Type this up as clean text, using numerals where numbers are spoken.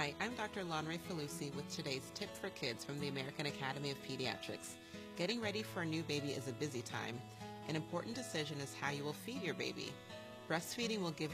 Hi, I'm Dr. Lonray Falusi with today's Tip for Kids from the American Academy of Pediatrics. Getting ready for a new baby is a busy time. An important decision is how you will feed your baby. Breastfeeding will give